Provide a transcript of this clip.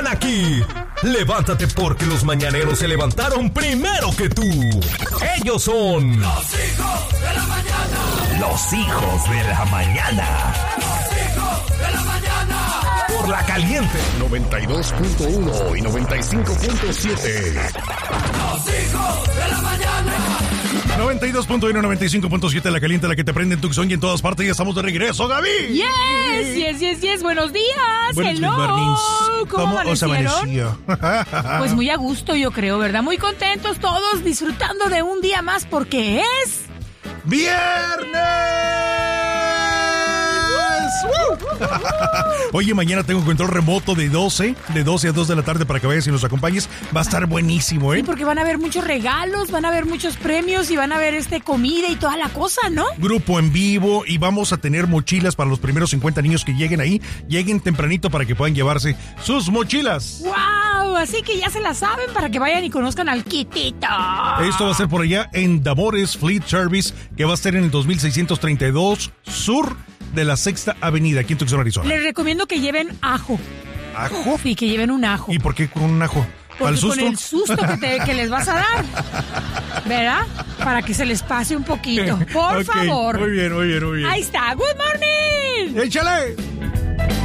están aquí. Levántate porque los mañaneros se levantaron primero que tú. Ellos son los hijos de la mañana. Los hijos de la mañana. Los hijos de la mañana. Por La Caliente 92.1 y 95.7. Los hijos de la mañana. 92.1, 95.7, La Caliente, la que te prende en Tucson y en todas partes. Ya estamos de regreso, Gaby. Yes. Buenos días. Buenos Hello. mornings. ¿Cómo os amaneció? Pues muy a gusto, yo creo, ¿verdad? Muy contentos todos, disfrutando de un día más porque es... ¡Viernes! Oye, mañana tengo control remoto de 12 a 2 de la tarde para que vayas y nos acompañes. Va a estar buenísimo, ¿eh? Sí, porque van a haber muchos regalos, van a haber muchos premios y van a haber comida y toda la cosa, ¿no? Grupo en vivo y vamos a tener mochilas para los primeros 50 niños que lleguen ahí. Lleguen tempranito para que puedan llevarse sus mochilas. ¡Wow! Así que ya se la saben para que vayan y conozcan al Kitito. Esto va a ser por allá en Damores Fleet Service, que va a ser en el 2632 Sur de la 6ª Avenida, aquí en Tucson, Arizona. Les recomiendo que lleven ajo. ¿Ajo? Sí, que lleven un ajo. ¿Y por qué con un ajo? ¿Para el susto? Con el susto que les vas a dar, ¿verdad? Para que se les pase un poquito. Por favor. Muy bien. Ahí está. Good morning. ¡Échale!